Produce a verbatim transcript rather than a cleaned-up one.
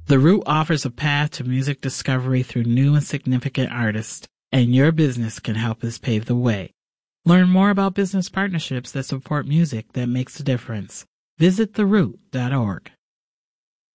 The Root offers a path to music discovery through new and significant artists, and your business can help us pave the way. Learn more about business partnerships that support music that makes a difference. Visit the root dot org.